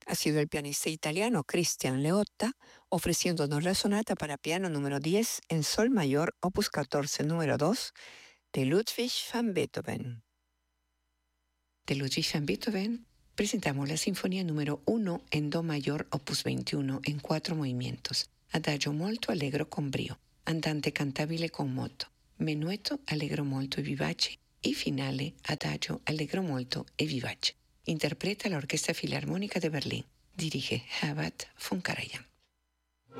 Ha sido el pianista italiano Christian Leotta, ofreciéndonos la sonata para piano número 10 en sol mayor, opus 14, número 2, de Ludwig van Beethoven. De Ludwig van Beethoven presentamos la sinfonía número 1 en do mayor, opus 21, en 4 movimientos. Adagio molto allegro con brio, andante cantabile con moto, menuetto allegro molto e vivace e finale adagio allegro molto e vivace. Interpreta la Orquesta Filarmónica de Berlín. Dirige Herbert von Karajan.